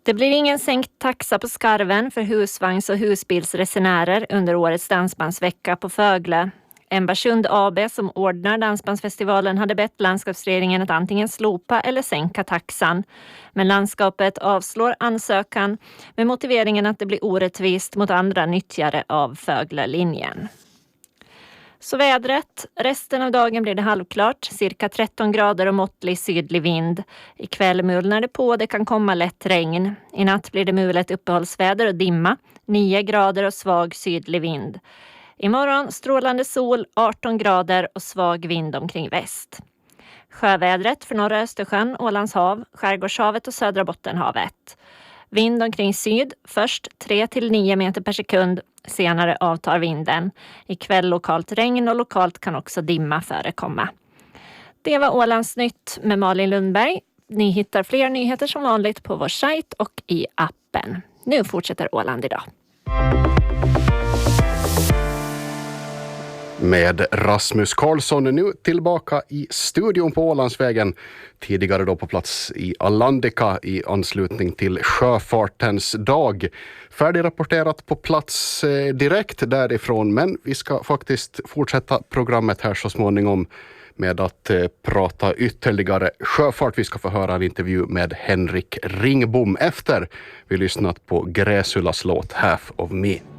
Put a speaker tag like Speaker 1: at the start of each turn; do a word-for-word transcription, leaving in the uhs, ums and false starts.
Speaker 1: Det blir ingen sänkt taxa på Skarven för husvagns- och husbilsresenärer under årets dansbandsvecka på Fögle. Embarsund A B som ordnar dansbandsfestivalen hade bett landskapsregeringen att antingen slopa eller sänka taxan. Men landskapet avslår ansökan med motiveringen att det blir orättvist mot andra nyttjare av Fögle-linjen. Så vädret. Resten av dagen blir det halvklart, cirka tretton grader och måttlig sydlig vind. Ikväll mulnar det på, det kan komma lätt regn. I natt blir det mulet uppehållsväder och dimma, nio grader och svag sydlig vind. Imorgon strålande sol, arton grader och svag vind omkring väst. Sjövädret för norra Östersjön, Ålands hav, Skärgårdshavet och södra Bottenhavet. Vind omkring syd, först tre till nio meter per sekund, senare avtar vinden. Ikväll lokalt regn och lokalt kan också dimma förekomma. Det var Ålands nytt med Malin Lundberg. Ni hittar fler nyheter som vanligt på vår sajt och i appen. Nu fortsätter Åland idag.
Speaker 2: Med Rasmus Karlsson nu tillbaka i studion på Ålandsvägen. Tidigare då på plats i Alandika i anslutning till sjöfartens dag. Färdigrapporterat på plats eh, direkt därifrån, men vi ska faktiskt fortsätta programmet här så småningom med att eh, prata ytterligare sjöfart. Vi ska få höra en intervju med Henrik Ringbom efter vi lyssnat på Gräsulas låt Half of Me.